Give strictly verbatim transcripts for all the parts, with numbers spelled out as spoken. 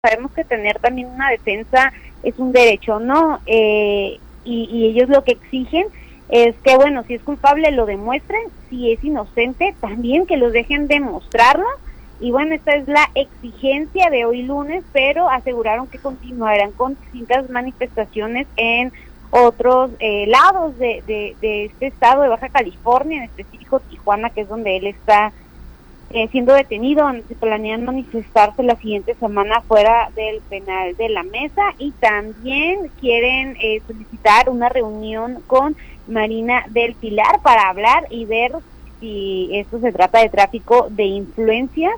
sabemos que tener también una defensa es un derecho, ¿no? Eh, y, y ellos lo que exigen es que, bueno, si es culpable lo demuestren, si es inocente también que los dejen demostrarlo. Y bueno, esta es la exigencia de hoy lunes, pero aseguraron que continuarán con distintas manifestaciones en otros eh, lados de, de, de este estado de Baja California, en específico Tijuana, que es donde él está eh, siendo detenido. Se planean manifestarse la siguiente semana fuera del penal de la Mesa, y también quieren eh, solicitar una reunión con Marina del Pilar para hablar y ver si esto se trata de tráfico de influencias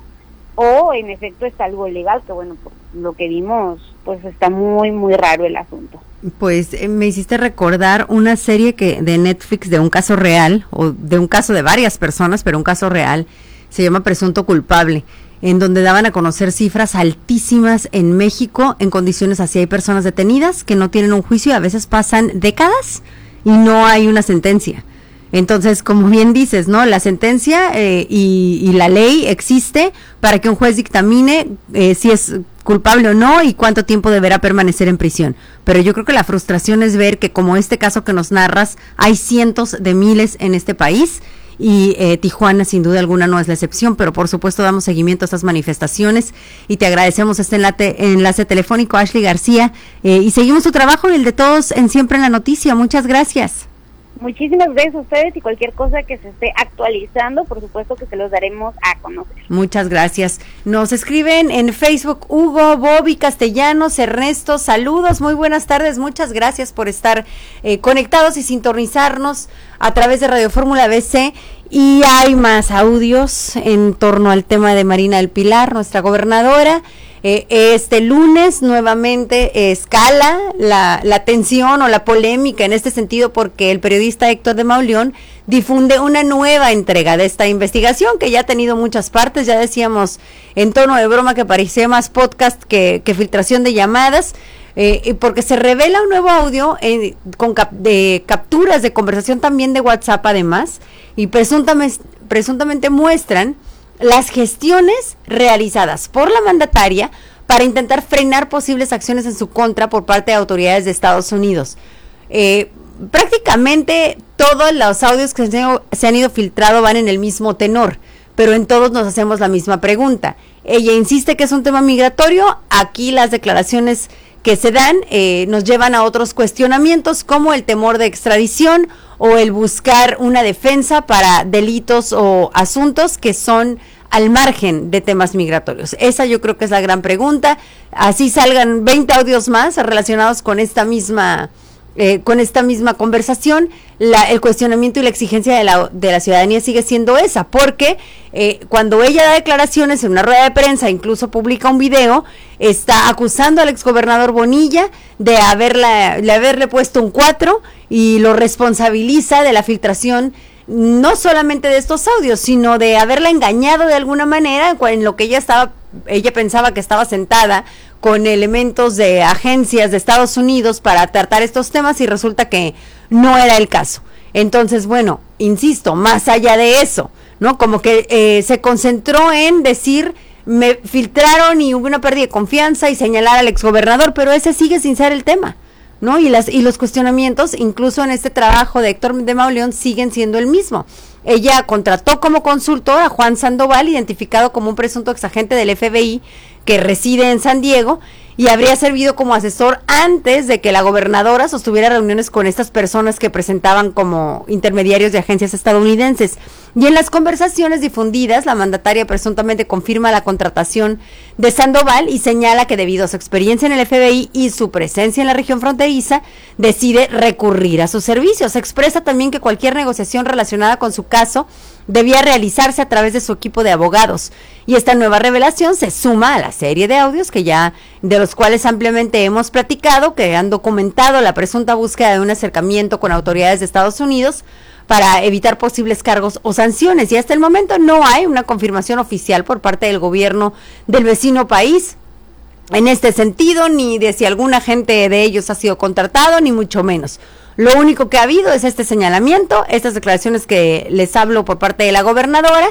o en efecto es algo ilegal, que bueno, por lo que vimos, pues está muy, muy raro el asunto. Pues eh, me hiciste recordar una serie que de Netflix de un caso real, o de un caso de varias personas, pero un caso real, se llama Presunto Culpable, en donde daban a conocer cifras altísimas en México en condiciones así. Hay personas detenidas que no tienen un juicio y a veces pasan décadas y no hay una sentencia. Entonces, como bien dices, ¿no? La sentencia eh, y, y la ley existe para que un juez dictamine eh, si es culpable o no y cuánto tiempo deberá permanecer en prisión. Pero yo creo que la frustración es ver que, como este caso que nos narras, hay cientos de miles en este país, y eh, Tijuana sin duda alguna no es la excepción, pero por supuesto damos seguimiento a estas manifestaciones y te agradecemos este enlace, enlace telefónico, Ashley García, eh, y seguimos tu trabajo y el de todos en Siempre en la Noticia. Muchas gracias. Muchísimas gracias a ustedes, y cualquier cosa que se esté actualizando, por supuesto que se los daremos a conocer. Muchas gracias. Nos escriben en Facebook Hugo, Bobby Castellanos, Ernesto, saludos, muy buenas tardes, muchas gracias por estar eh, conectados y sintonizarnos a través de Radio Fórmula B C. Y hay más audios en torno al tema de Marina del Pilar, nuestra gobernadora. Eh, este lunes nuevamente eh, escala la, la tensión o la polémica en este sentido, porque el periodista Héctor de Mauleón difunde una nueva entrega de esta investigación que ya ha tenido muchas partes. Ya decíamos en tono de broma que parecía más podcast que, que filtración de llamadas, eh, porque se revela un nuevo audio eh, con cap de capturas de conversación también de WhatsApp además, y presuntamente, presuntamente muestran las gestiones realizadas por la mandataria para intentar frenar posibles acciones en su contra por parte de autoridades de Estados Unidos. Eh, prácticamente todos los audios que se han, se han ido filtrado van en el mismo tenor, pero en todos nos hacemos la misma pregunta. Ella insiste que es un tema migratorio. Aquí las declaraciones que se dan eh, nos llevan a otros cuestionamientos, como el temor de extradición o el buscar una defensa para delitos o asuntos que son al margen de temas migratorios. Esa yo creo que es la gran pregunta. Así salgan veinte audios más relacionados con esta misma eh, con esta misma conversación, la, el cuestionamiento y la exigencia de la, de la ciudadanía sigue siendo esa, porque eh, cuando ella da declaraciones en una rueda de prensa, incluso publica un video, está acusando al exgobernador Bonilla de haberla, de haberle puesto un cuatro, y lo responsabiliza de la filtración no solamente de estos audios, sino de haberla engañado de alguna manera en lo que ella estaba, ella pensaba que estaba sentada con elementos de agencias de Estados Unidos para tratar estos temas, y resulta que no era el caso. Entonces, bueno, insisto, más allá de eso, ¿no? Como que eh, se concentró en decir, me filtraron y hubo una pérdida de confianza, y señalar al exgobernador, pero ese sigue sin ser el tema, ¿no? Y las y los cuestionamientos, incluso en este trabajo de Héctor de Mauleón, siguen siendo el mismo. Ella contrató como consultor a Juan Sandoval, identificado como un presunto exagente del F B I que reside en San Diego, y habría servido como asesor antes de que la gobernadora sostuviera reuniones con estas personas que presentaban como intermediarios de agencias estadounidenses. Y en las conversaciones difundidas, la mandataria presuntamente confirma la contratación de Sandoval y señala que, debido a su experiencia en el F B I y su presencia en la región fronteriza, decide recurrir a sus servicios. Expresa también que cualquier negociación relacionada con su caso debía realizarse a través de su equipo de abogados. Y esta nueva revelación se suma a la serie de audios que ya, de los cuales ampliamente hemos platicado, que han documentado la presunta búsqueda de un acercamiento con autoridades de Estados Unidos para evitar posibles cargos o sanciones. Y hasta el momento no hay una confirmación oficial por parte del gobierno del vecino país en este sentido, ni de si algún agente de ellos ha sido contratado, ni mucho menos. Lo único que ha habido es este señalamiento, estas declaraciones que les hablo por parte de la gobernadora,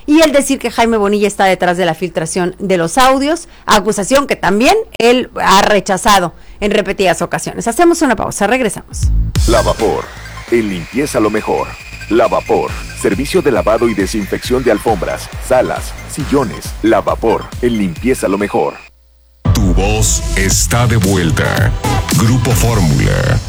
y el decir que Jaime Bonilla está detrás de la filtración de los audios, acusación que también él ha rechazado en repetidas ocasiones. Hacemos una pausa, regresamos. Lavapor, en limpieza lo mejor. Lavapor, servicio de lavado y desinfección de alfombras, salas, sillones. Lavapor, en limpieza lo mejor. Tu voz está de vuelta. Grupo Fórmula.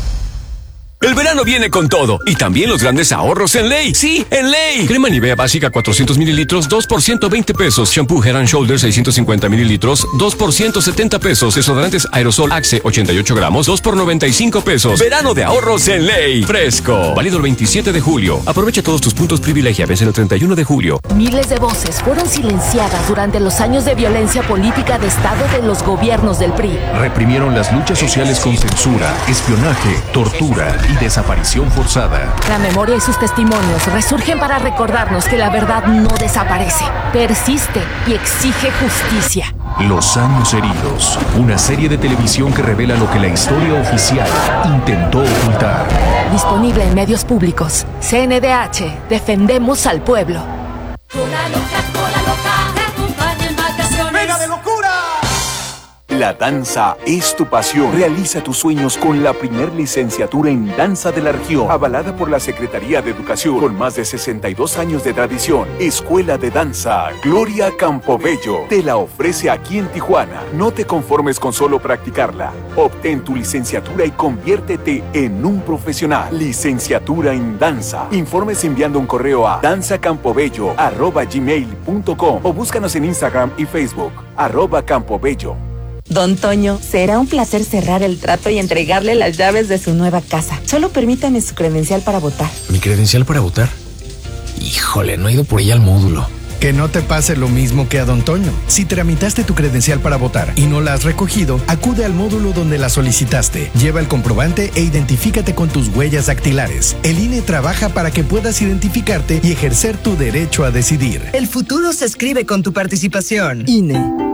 El verano viene con todo y también los grandes ahorros en Ley. Sí, en Ley. Crema Nivea básica cuatrocientos mililitros, dos por ciento veinte pesos. Shampoo Head and Shoulders seiscientos cincuenta mililitros, dos por ciento setenta pesos. Desodorantes Aerosol Axe ochenta y ocho gramos, dos por noventa y cinco pesos. Verano de ahorros en Ley. Fresco. Válido el veintisiete de julio. Aprovecha todos tus puntos privilegia. Vence el treinta y uno de julio. Miles de voces fueron silenciadas durante los años de violencia política de Estado de los gobiernos del P R I. Reprimieron las luchas sociales con censura, espionaje, tortura y desaparición forzada. La memoria y sus testimonios resurgen para recordarnos que la verdad no desaparece, persiste y exige justicia. Los años heridos, una serie de televisión que revela lo que la historia oficial intentó ocultar. Disponible en medios públicos. C N D H, defendemos al pueblo. Cola loca, cola loca, te acompaña en vacaciones. ¡Venga de locura! La danza es tu pasión. Realiza tus sueños con la primer licenciatura en danza de la región, avalada por la Secretaría de Educación, con más de sesenta y dos años de tradición. Escuela de Danza Gloria Campobello te la ofrece aquí en Tijuana. No te conformes con solo practicarla. Obtén tu licenciatura y conviértete en un profesional. Licenciatura en danza. Informes enviando un correo a danzacampobello arroba gmail punto com o búscanos en Instagram y Facebook arroba campobello. Don Toño, será un placer cerrar el trato y entregarle las llaves de su nueva casa. Solo permítame su credencial para votar. ¿Mi credencial para votar? Híjole, no he ido por ella al módulo. Que no te pase lo mismo que a Don Toño. Si tramitaste tu credencial para votar y no la has recogido, acude al módulo donde la solicitaste. Lleva el comprobante e identifícate con tus huellas dactilares. El I N E trabaja para que puedas identificarte y ejercer tu derecho a decidir. El futuro se escribe con tu participación. I N E.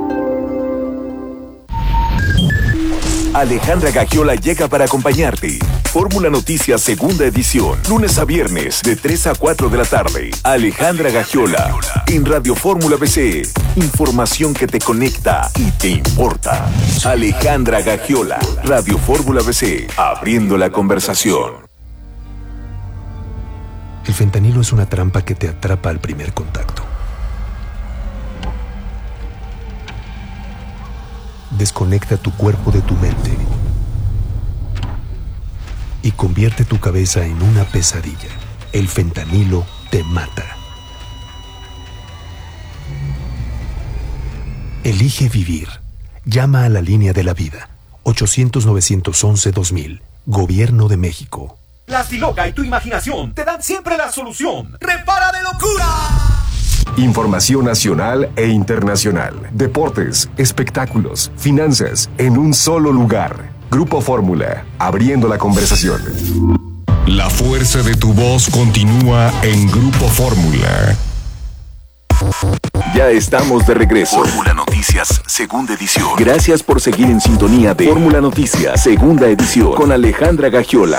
Alejandra Gagiola llega para acompañarte. Fórmula Noticias Segunda Edición, lunes a viernes de tres a cuatro de la tarde. Alejandra Gagiola en Radio Fórmula B C. Información que te conecta y te importa. Alejandra Gagiola, Radio Fórmula B C, abriendo la conversación. El fentanilo es una trampa que te atrapa al primer contacto. Desconecta tu cuerpo de tu mente y convierte tu cabeza en una pesadilla. El fentanilo te mata. Elige vivir. Llama a la línea de la vida. ochocientos, novecientos once, dos mil. Gobierno de México. La Stiloca y tu imaginación te dan siempre la solución. ¡Repara de locura! Información nacional e internacional. Deportes, espectáculos, finanzas, en un solo lugar. Grupo Fórmula, abriendo la conversación. La fuerza de tu voz continúa en Grupo Fórmula. Ya estamos de regreso. Fórmula Noticias, segunda edición. Gracias por seguir en sintonía de Fórmula Noticias, segunda edición, con Alejandra Gagiola.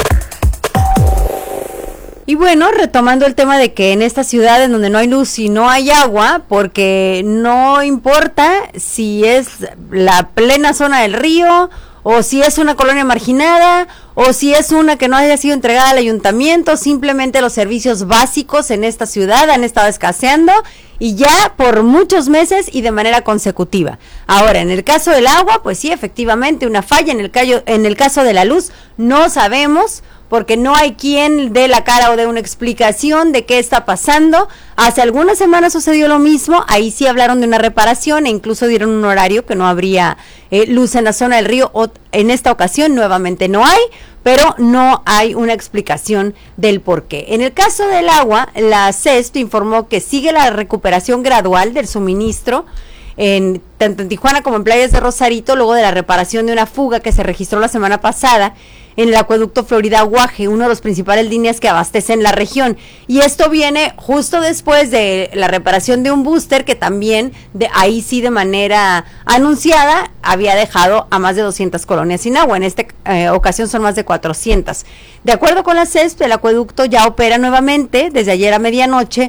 Y bueno, retomando el tema de que en esta ciudad en donde no hay luz y no hay agua, porque no importa si es la plena zona del río, o si es una colonia marginada, o si es una que no haya sido entregada al ayuntamiento, simplemente los servicios básicos en esta ciudad han estado escaseando y ya por muchos meses y de manera consecutiva. Ahora, en el caso del agua, pues sí, efectivamente, una falla. En el, callo, en el caso de la luz, no sabemos, porque no hay quien dé la cara o dé una explicación de qué está pasando. Hace algunas semanas sucedió lo mismo, ahí sí hablaron de una reparación e incluso dieron un horario que no habría eh, luz en la zona del río. O, en esta ocasión nuevamente no hay, pero no hay una explicación del por qué. En el caso del agua, la CESP informó que sigue la recuperación gradual del suministro, en tanto en Tijuana como en Playas de Rosarito, luego de la reparación de una fuga que se registró la semana pasada en el acueducto Florida-Aguaje, uno de los principales líneas que abastecen la región. Y esto viene justo después de la reparación de un booster que también, de ahí sí de manera anunciada, había dejado a más de doscientas colonias sin agua. En esta eh, ocasión son más de cuatrocientas. De acuerdo con la CESP, el acueducto ya opera nuevamente desde ayer a medianoche,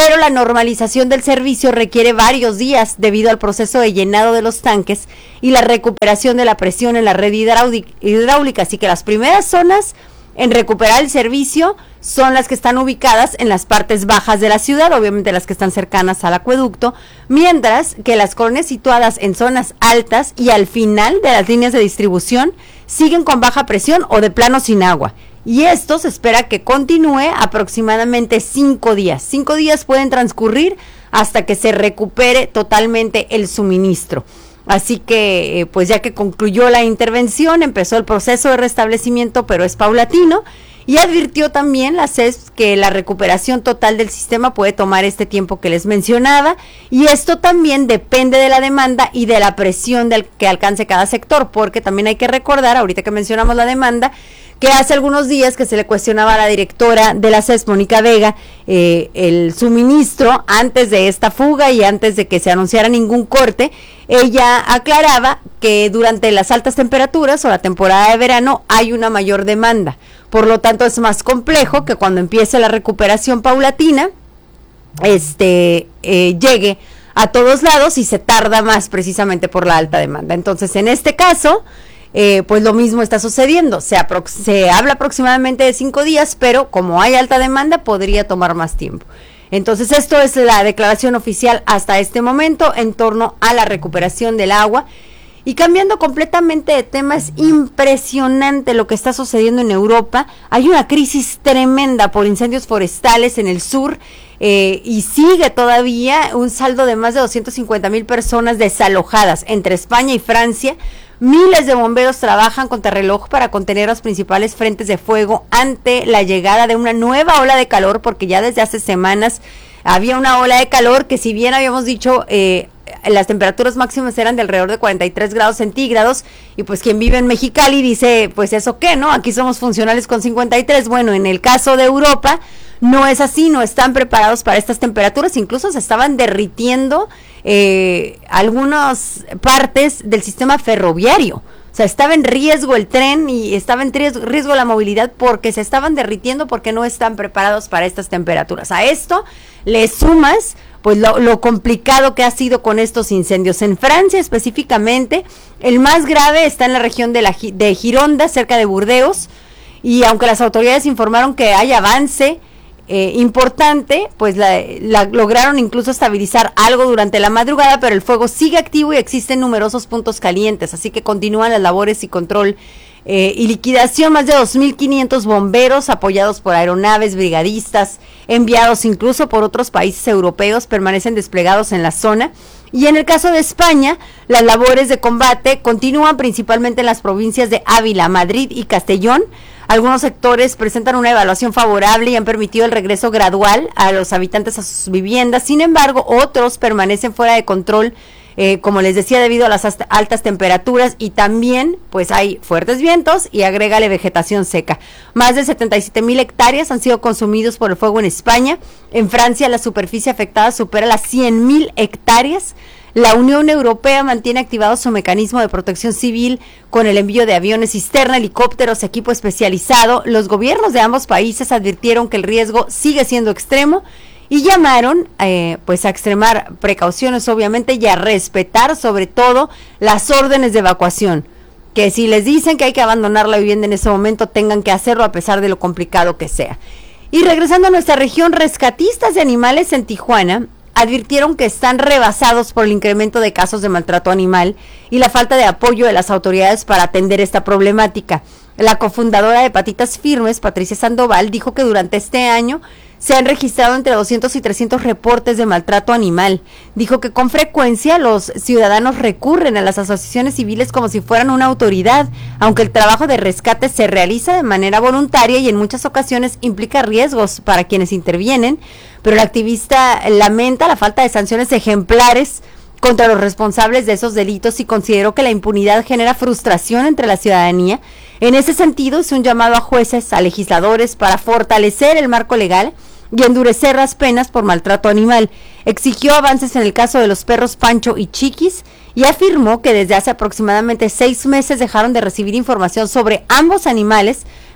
pero la normalización del servicio requiere varios días debido al proceso de llenado de los tanques y la recuperación de la presión en la red hidráulica, así que las primeras zonas en recuperar el servicio son las que están ubicadas en las partes bajas de la ciudad, obviamente las que están cercanas al acueducto, mientras que las colonias situadas en zonas altas y al final de las líneas de distribución siguen con baja presión o de plano sin agua. Y esto se espera que continúe aproximadamente cinco días. Cinco días pueden transcurrir hasta que se recupere totalmente el suministro. Así que, pues ya que concluyó la intervención, empezó el proceso de restablecimiento, pero es paulatino. Y advirtió también la C E S que la recuperación total del sistema puede tomar este tiempo que les mencionaba, y esto también depende de la demanda y de la presión del que alcance cada sector, porque también hay que recordar, ahorita que mencionamos la demanda, que hace algunos días que se le cuestionaba a la directora de la C E S, Mónica Vega, eh, el suministro antes de esta fuga y antes de que se anunciara ningún corte. Ella aclaraba que durante las altas temperaturas o la temporada de verano hay una mayor demanda, por lo tanto es más complejo que cuando empiece la recuperación paulatina, este eh, llegue a todos lados y se tarda más precisamente por la alta demanda. Entonces, en este caso, Eh, pues lo mismo está sucediendo, se, aprox- se habla aproximadamente de cinco días, pero como hay alta demanda podría tomar más tiempo. Entonces esto es la declaración oficial hasta este momento en torno a la recuperación del agua. Y cambiando completamente de tema, es impresionante lo que está sucediendo en Europa. Hay una crisis tremenda por incendios forestales en el sur, eh, y sigue todavía un saldo de más de doscientas cincuenta mil personas desalojadas entre España y Francia. Miles de bomberos trabajan contrarreloj para contener los principales frentes de fuego ante la llegada de una nueva ola de calor, porque ya desde hace semanas había una ola de calor que, si bien habíamos dicho eh, las temperaturas máximas eran de alrededor de cuarenta y tres grados centígrados, y pues quien vive en Mexicali dice, pues eso qué, ¿no? Aquí somos funcionales con cincuenta y tres. Bueno, en el caso de Europa no es así, no están preparados para estas temperaturas, incluso se estaban derritiendo eh, algunas partes del sistema ferroviario. O sea, estaba en riesgo el tren y estaba en riesgo, riesgo la movilidad porque se estaban derritiendo, porque no están preparados para estas temperaturas. A esto le sumas pues lo, lo complicado que ha sido con estos incendios. En Francia específicamente, el más grave está en la región de, la, de Gironda, cerca de Burdeos, y aunque las autoridades informaron que hay avance Eh, importante, pues la, la lograron incluso estabilizar algo durante la madrugada, pero el fuego sigue activo y existen numerosos puntos calientes, así que continúan las labores y control eh, y liquidación. Más de dos mil quinientos bomberos apoyados por aeronaves, brigadistas, enviados incluso por otros países europeos, permanecen desplegados en la zona. Y en el caso de España, las labores de combate continúan principalmente en las provincias de Ávila, Madrid y Castellón. Algunos sectores presentan una evaluación favorable y han permitido el regreso gradual a los habitantes a sus viviendas. Sin embargo, otros permanecen fuera de control, eh, como les decía, debido a las altas temperaturas, y también pues hay fuertes vientos y agrégale vegetación seca. Más de setenta y siete mil hectáreas han sido consumidos por el fuego en España. En Francia la superficie afectada supera las cien mil hectáreas. La Unión Europea mantiene activado su mecanismo de protección civil con el envío de aviones cisterna, helicópteros, equipo especializado. Los gobiernos de ambos países advirtieron que el riesgo sigue siendo extremo y llamaron eh, pues a extremar precauciones, obviamente, y a respetar sobre todo las órdenes de evacuación. Que si les dicen que hay que abandonar la vivienda en ese momento, tengan que hacerlo a pesar de lo complicado que sea. Y regresando a nuestra región, rescatistas de animales en Tijuana advirtieron que están rebasados por el incremento de casos de maltrato animal y la falta de apoyo de las autoridades para atender esta problemática. La cofundadora de Patitas Firmes, Patricia Sandoval, dijo que durante este año se han registrado entre doscientos y trescientos reportes de maltrato animal. Dijo que con frecuencia los ciudadanos recurren a las asociaciones civiles como si fueran una autoridad, aunque el trabajo de rescate se realiza de manera voluntaria y en muchas ocasiones implica riesgos para quienes intervienen, pero el activista lamenta la falta de sanciones ejemplares contra los responsables de esos delitos y consideró que la impunidad genera frustración entre la ciudadanía. En ese sentido, hizo un llamado a jueces, a legisladores para fortalecer el marco legal y endurecer las penas por maltrato animal. Exigió avances en el caso de los perros Pancho y Chiquis y afirmó que desde hace aproximadamente seis meses dejaron de recibir información sobre ambos animales,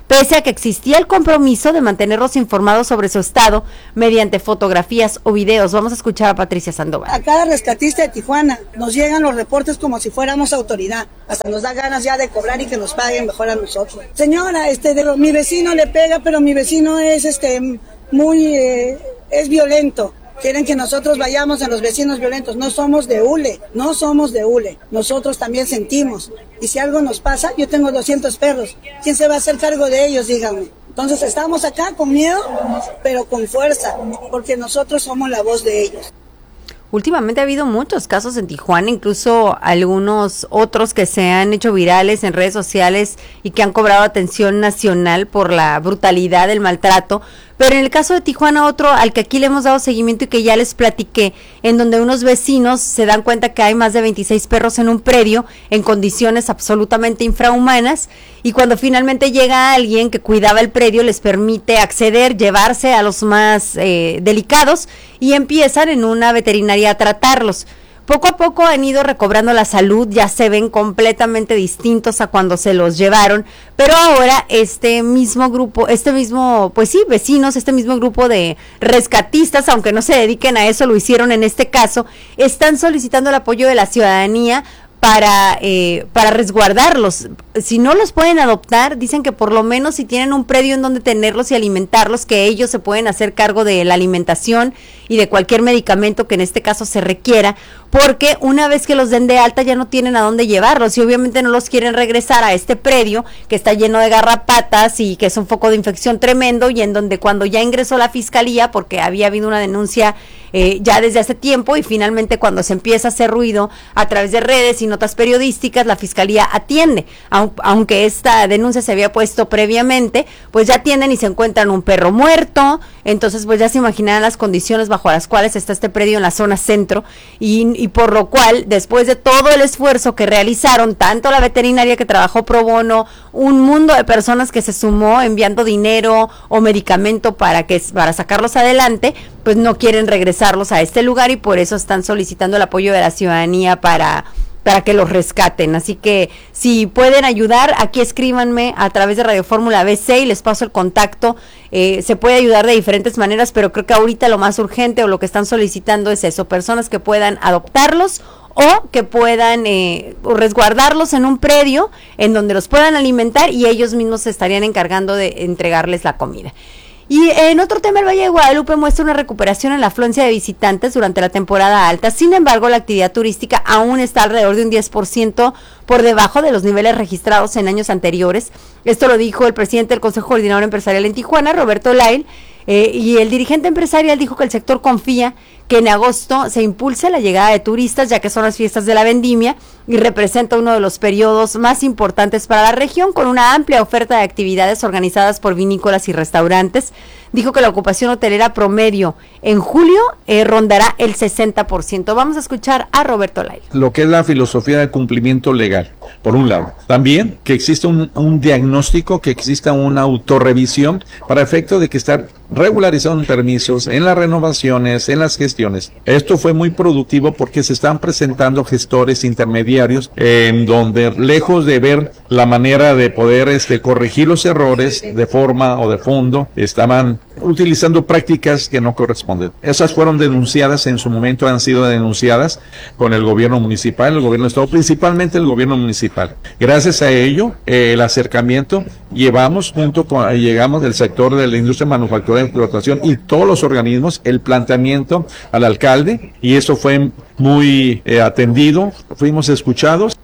pese a que existía el compromiso de mantenerlos informados sobre su estado mediante fotografías o videos. Vamos a escuchar a Patricia Sandoval. A cada rescatista de Tijuana nos llegan los reportes como si fuéramos autoridad, hasta nos da ganas ya de cobrar y que nos paguen mejor a nosotros. Señora, este, de lo, mi vecino le pega, pero mi vecino es este muy, eh, es violento. Quieren que nosotros vayamos a los vecinos violentos. No somos de hule, no somos de hule. Nosotros también sentimos. Y si algo nos pasa, yo tengo doscientos perros. ¿Quién se va a hacer cargo de ellos? Díganme. Entonces estamos acá con miedo, pero con fuerza, porque nosotros somos la voz de ellos. Últimamente ha habido muchos casos en Tijuana, incluso algunos otros que se han hecho virales en redes sociales y que han cobrado atención nacional por la brutalidad del maltrato. Pero en el caso de Tijuana, otro al que aquí le hemos dado seguimiento y que ya les platiqué, en donde unos vecinos se dan cuenta que hay más de veintiséis perros en un predio en condiciones absolutamente infrahumanas, y cuando finalmente llega alguien que cuidaba el predio les permite acceder, llevarse a los más eh, delicados y empiezan en una veterinaria a tratarlos. Poco a poco han ido recobrando la salud, ya se ven completamente distintos a cuando se los llevaron, pero ahora este mismo grupo, este mismo, pues sí, vecinos, este mismo grupo de rescatistas, aunque no se dediquen a eso, lo hicieron en este caso, están solicitando el apoyo de la ciudadanía para eh, para resguardarlos. Si no los pueden adoptar, dicen que por lo menos si tienen un predio en donde tenerlos y alimentarlos, que ellos se pueden hacer cargo de la alimentación y de cualquier medicamento que en este caso se requiera, porque una vez que los den de alta ya no tienen a dónde llevarlos y obviamente no los quieren regresar a este predio que está lleno de garrapatas y que es un foco de infección tremendo, y en donde cuando ya ingresó la fiscalía, porque había habido una denuncia eh, ya desde hace tiempo, y finalmente cuando se empieza a hacer ruido a través de redes y notas periodísticas, la fiscalía atiende, aunque esta denuncia se había puesto previamente, pues ya atienden y se encuentran un perro muerto. Entonces pues ya se imaginarán las condiciones bajo las cuales está este predio en la zona centro, y, y por lo cual, después de todo el esfuerzo que realizaron, tanto la veterinaria que trabajó pro bono, un mundo de personas que se sumó enviando dinero o medicamento para que para sacarlos adelante, pues no quieren regresarlos a este lugar, y por eso están solicitando el apoyo de la ciudadanía para para que los rescaten. Así que si pueden ayudar, aquí escríbanme a través de Radio Fórmula B C y les paso el contacto. Eh, se puede ayudar de diferentes maneras, pero creo que ahorita lo más urgente o lo que están solicitando es eso, personas que puedan adoptarlos o que puedan eh, resguardarlos en un predio en donde los puedan alimentar y ellos mismos se estarían encargando de entregarles la comida. Y en otro tema, el Valle de Guadalupe muestra una recuperación en la afluencia de visitantes durante la temporada alta. Sin embargo, la actividad turística aún está alrededor de un diez por ciento por debajo de los niveles registrados en años anteriores. Esto lo dijo el presidente del Consejo Coordinador Empresarial en Tijuana, Roberto Lail, eh, y el dirigente empresarial dijo que el sector confía que en agosto se impulse la llegada de turistas, ya que son las fiestas de la vendimia y representa uno de los periodos más importantes para la región, con una amplia oferta de actividades organizadas por vinícolas y restaurantes. Dijo que la ocupación hotelera promedio en julio eh, rondará el sesenta por ciento. Vamos a escuchar a Roberto Lail. Lo que es la filosofía de cumplimiento legal, por un lado. También que exista un, un diagnóstico, que exista una autorrevisión para efecto de que estar regularizados en permisos, en las renovaciones, en las gestiones. Esto fue muy productivo porque se están presentando gestores intermediarios eh, en donde, lejos de ver la manera de poder este, corregir los errores de forma o de fondo, estaban utilizando prácticas que no corresponden. Esas fueron denunciadas en su momento, han sido denunciadas con el gobierno municipal, el gobierno de estado, principalmente el gobierno municipal. Gracias a ello, eh, el acercamiento, llevamos junto con, llegamos del sector de la industria manufacturera de explotación y todos los organismos, el planteamiento al alcalde, y eso fue muy eh, atendido, fuimos escuchados.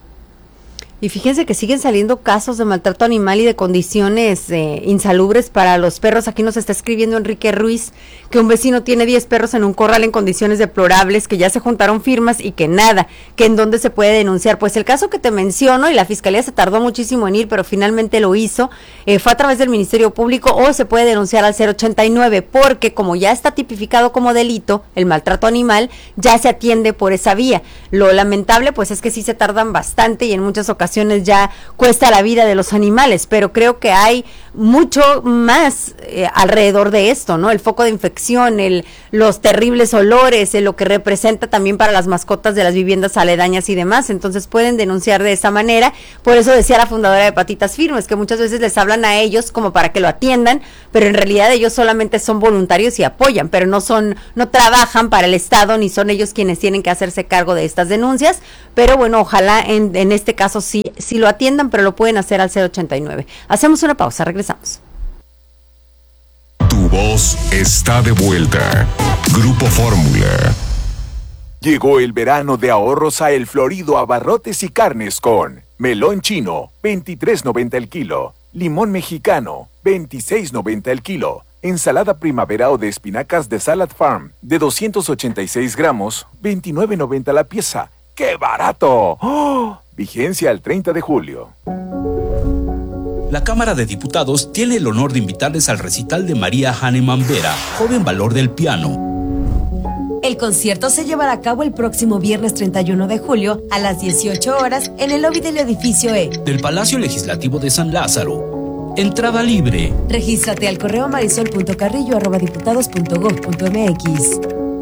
Y fíjense que siguen saliendo casos de maltrato animal y de condiciones eh, insalubres para los perros. Aquí nos está escribiendo Enrique Ruiz que un vecino tiene diez perros en un corral en condiciones deplorables, que ya se juntaron firmas y que nada, que en dónde se puede denunciar. Pues el caso que te menciono, y la fiscalía se tardó muchísimo en ir, pero finalmente lo hizo, eh, fue a través del Ministerio Público, o se puede denunciar al cero ochenta y nueve, porque como ya está tipificado como delito el maltrato animal, ya se atiende por esa vía. Lo lamentable pues es que sí se tardan bastante y en muchas ocasiones ocasiones ya cuesta la vida de los animales, pero creo que hay mucho más eh, alrededor de esto, ¿no? El foco de infección, el, los terribles olores, el, lo que representa también para las mascotas de las viviendas aledañas y demás. Entonces pueden denunciar de esa manera. Por eso decía la fundadora de Patitas Firmes, que muchas veces les hablan a ellos como para que lo atiendan, pero en realidad ellos solamente son voluntarios y apoyan, pero no son, no trabajan para el Estado, ni son ellos quienes tienen que hacerse cargo de estas denuncias. Pero bueno, ojalá en, en este caso sí, sí lo atiendan, pero lo pueden hacer al cero ochenta y nueve. Hacemos una pausa, regresamos. Tu voz está de vuelta. Grupo Fórmula. Llegó el verano de ahorros a El Florido Abarrotes y Carnes con melón chino, veintitrés noventa el kilo, limón mexicano, veintiséis noventa el kilo, ensalada primavera o de espinacas de Salad Farm de doscientos ochenta y seis gramos, veintinueve noventa la pieza. ¡Qué barato! ¡Oh! Vigencia al treinta de julio. La Cámara de Diputados tiene el honor de invitarles al recital de María Hahnemann Vera, joven valor del piano. El concierto se llevará a cabo el próximo viernes treinta y uno de julio a las dieciocho horas en el lobby del edificio E del Palacio Legislativo de San Lázaro. Entrada libre. Regístrate al correo marisol punto carrillo arroba diputados punto gob punto mx.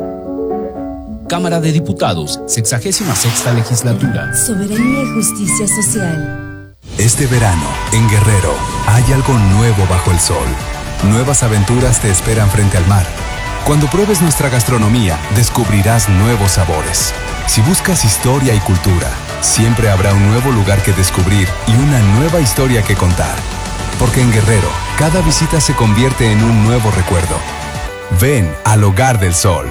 Cámara de Diputados, sexagésima sexta legislatura. Soberanía y justicia social. Este verano, en Guerrero, hay algo nuevo bajo el sol. Nuevas aventuras te esperan frente al mar. Cuando pruebes nuestra gastronomía, descubrirás nuevos sabores. Si buscas historia y cultura, siempre habrá un nuevo lugar que descubrir y una nueva historia que contar. Porque en Guerrero, cada visita se convierte en un nuevo recuerdo. Ven al Hogar del Sol.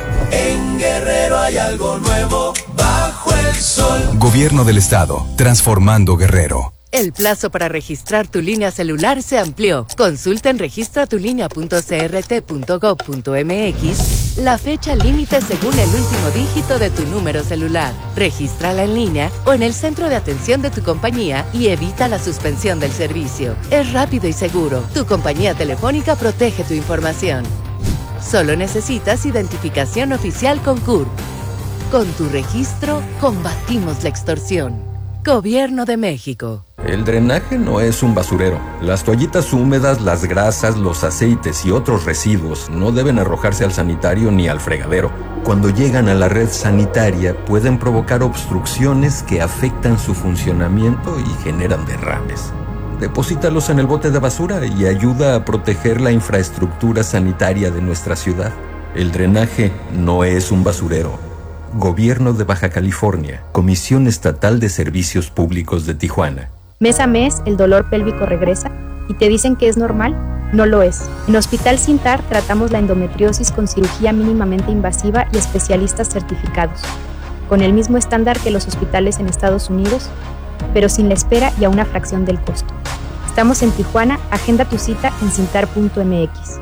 En Guerrero hay algo nuevo bajo el sol. Gobierno del Estado, transformando Guerrero. El plazo para registrar tu línea celular se amplió. Consulta en registra tu línea punto c r t punto gob punto m x la fecha límite según el último dígito de tu número celular. Regístrala en línea o en el centro de atención de tu compañía y evita la suspensión del servicio. Es rápido y seguro. Tu compañía telefónica protege tu información. Solo necesitas identificación oficial con C U R P. Con tu registro, combatimos la extorsión. Gobierno de México. El drenaje no es un basurero. Las toallitas húmedas, las grasas, los aceites y otros residuos no deben arrojarse al sanitario ni al fregadero. Cuando llegan a la red sanitaria pueden provocar obstrucciones que afectan su funcionamiento y generan derrames. Deposítalos en el bote de basura y ayuda a proteger la infraestructura sanitaria de nuestra ciudad. El drenaje no es un basurero. Gobierno de Baja California, Comisión Estatal de Servicios Públicos de Tijuana. Mes a mes el dolor pélvico regresa y te dicen que es normal. No lo es. En Hospital Sintar tratamos la endometriosis con cirugía mínimamente invasiva y especialistas certificados, con el mismo estándar que los hospitales en Estados Unidos, pero sin la espera y a una fracción del costo. Estamos en Tijuana, agenda tu cita en cintar punto m x.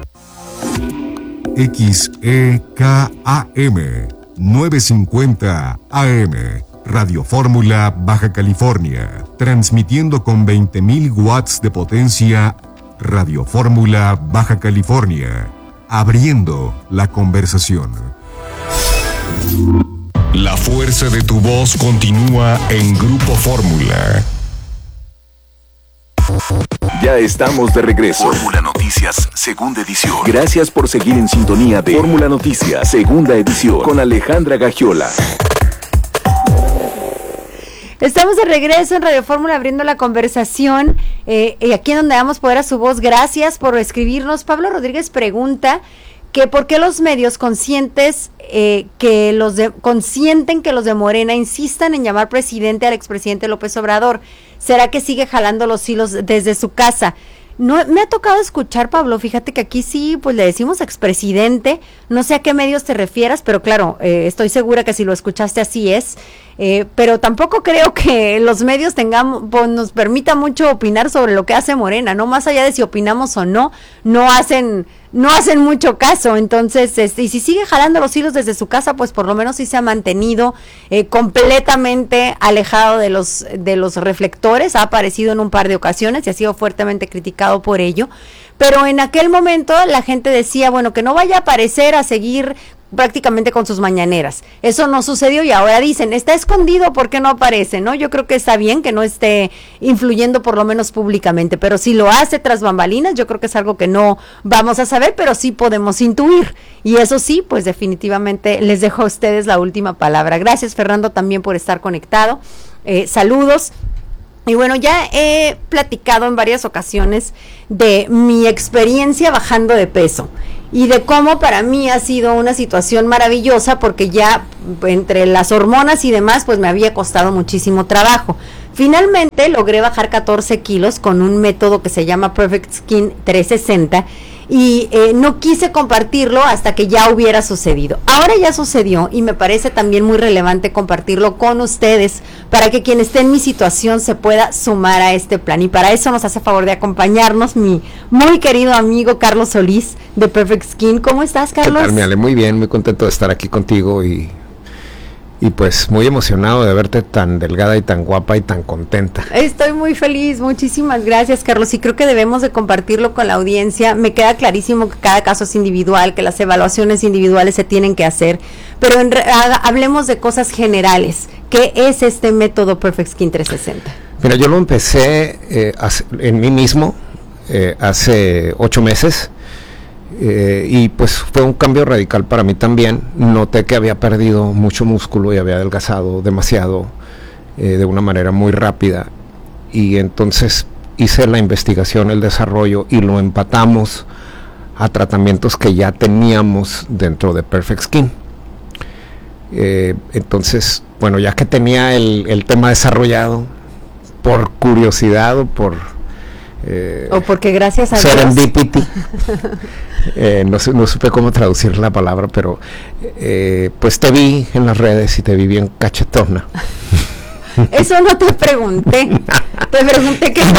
X E K A M novecientos cincuenta A M, Radio Fórmula, Baja California, transmitiendo con veinte mil watts de potencia. Radio Fórmula, Baja California, abriendo la conversación. La fuerza de tu voz continúa en Grupo Fórmula. Ya estamos de regreso. Fórmula Noticias, segunda edición. Gracias por seguir en sintonía de Fórmula Noticias, segunda edición, con Alejandra Gagiola. Estamos de regreso en Radio Fórmula abriendo la conversación, eh, y aquí en donde damos poder a su voz. Gracias por escribirnos. Pablo Rodríguez pregunta que por qué los medios conscientes eh, que los de, consienten que los de Morena insistan en llamar presidente al expresidente López Obrador. ¿Será que sigue jalando los hilos desde su casa? No, me ha tocado escuchar, Pablo, fíjate que aquí sí, pues le decimos expresidente, no sé a qué medios te refieras, pero claro, eh, estoy segura que si lo escuchaste así es, eh, pero tampoco creo que los medios tengamos, pues, nos permita mucho opinar sobre lo que hace Morena, ¿no? Más allá de si opinamos o no, no hacen... no hacen mucho caso. Entonces, este, y si sigue jalando los hilos desde su casa, pues por lo menos sí se ha mantenido eh, completamente alejado de los de los reflectores, ha aparecido en un par de ocasiones y ha sido fuertemente criticado por ello, pero en aquel momento la gente decía, bueno, que no vaya a aparecer a seguir prácticamente con sus mañaneras. Eso no sucedió y ahora dicen, está escondido, ¿por qué no aparece? ¿No? Yo creo que está bien que no esté influyendo por lo menos públicamente, pero si lo hace tras bambalinas, yo creo que es algo que no vamos a saber, pero sí podemos intuir. Y eso sí, pues definitivamente les dejo a ustedes la última palabra. Gracias, Fernando, también por estar conectado. Eh, saludos. Y bueno, ya he platicado en varias ocasiones de mi experiencia bajando de peso y de cómo para mí ha sido una situación maravillosa, porque ya entre las hormonas y demás pues me había costado muchísimo trabajo. Finalmente logré bajar catorce kilos con un método que se llama Perfect Skin trescientos sesenta y eh, no quise compartirlo hasta que ya hubiera sucedido. Ahora ya sucedió y me parece también muy relevante compartirlo con ustedes para que quien esté en mi situación se pueda sumar a este plan, y para eso nos hace favor de acompañarnos mi muy querido amigo Carlos Solís de Perfect Skin. ¿Cómo estás, Carlos? ¿Qué tal, mi Ale? Muy bien, muy contento de estar aquí contigo y Y pues muy emocionado de verte tan delgada y tan guapa y tan contenta. Estoy muy feliz, muchísimas gracias, Carlos, y creo que debemos de compartirlo con la audiencia. Me queda clarísimo que cada caso es individual, que las evaluaciones individuales se tienen que hacer, pero en re- hablemos de cosas generales. ¿Qué es este método Perfect Skin trescientos sesenta? Mira, yo lo empecé eh, hace, en mí mismo eh, hace ocho meses. Eh, y pues fue un cambio radical para mí también. Noté que había perdido mucho músculo y había adelgazado demasiado eh, de una manera muy rápida, y entonces hice la investigación, el desarrollo, y lo empatamos a tratamientos que ya teníamos dentro de Perfect Skin. Eh, entonces, bueno, ya que tenía el, el tema desarrollado, por curiosidad o por Eh, o porque gracias a serendipity, eh, no, no supe cómo traducir la palabra, pero eh, pues te vi en las redes y te vi bien cachetona. Eso no te pregunté, te pregunté qué